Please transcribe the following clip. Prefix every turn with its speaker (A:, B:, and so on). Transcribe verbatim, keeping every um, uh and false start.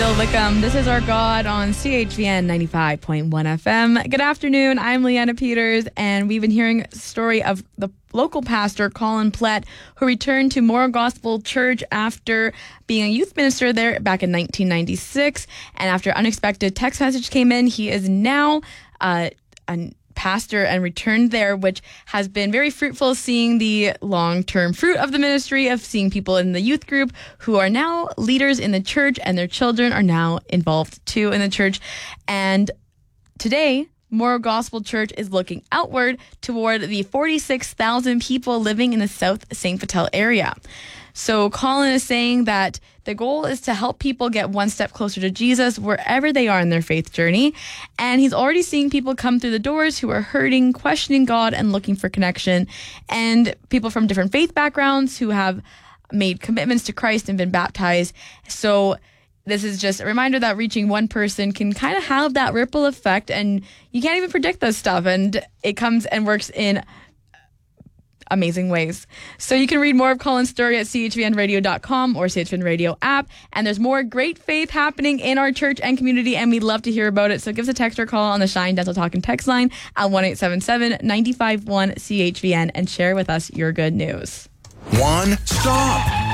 A: Bill Wickham. This is Our God on C H V N ninety-five point one F M. Good afternoon. I'm Leanna Peters, and we've been hearing a story of the local pastor, Colin Plett, who returned to Moral Gospel Church after being a youth minister there back in nineteen ninety-six. And after unexpected text message came in, he is now uh, a pastor and returned there, which has been very fruitful, seeing the long-term fruit of the ministry of seeing people in the youth group who are now leaders in the church, and their children are now involved too in the church. And today, Moral Gospel Church is looking outward toward the forty-six thousand people living in the South Saint Vital area. So Colin is saying that the goal is to help people get one step closer to Jesus wherever they are in their faith journey. And he's already seeing people come through the doors who are hurting, questioning God, and looking for connection. And people from different faith backgrounds who have made commitments to Christ and been baptized. So this is just a reminder that reaching one person can kind of have that ripple effect, and you can't even predict this stuff. And it comes and works in amazing ways. So you can read more of Colin's story at c h v n radio dot com or C H V N Radio app. And there's more great faith happening in our church and community, and we'd love to hear about it. So give us a text or call on the Shine Dental Talk and text line at one eight seven seven, nine five one, C H V N and share with us your good news.
B: One stop.